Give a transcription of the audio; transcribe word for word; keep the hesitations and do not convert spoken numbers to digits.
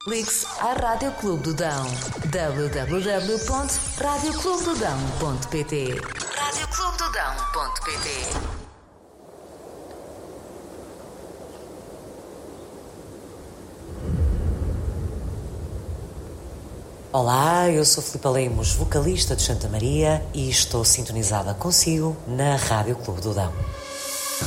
Ligue-se à Rádio Clube do Dão. w w w ponto rádio clube do dão ponto p t rádio clube do dão ponto p t. Olá, eu sou Filipe Lemos, vocalista de Santa Maria, e estou sintonizada consigo na Rádio Clube do Dão.